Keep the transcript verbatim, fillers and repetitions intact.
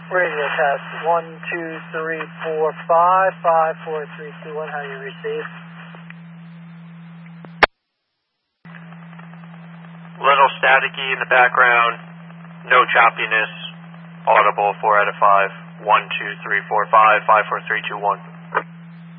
Radio test one two three four five five four three two one. How do you receive? Little staticky in the background, no choppiness, audible four out of five, one two three four five five four three two one.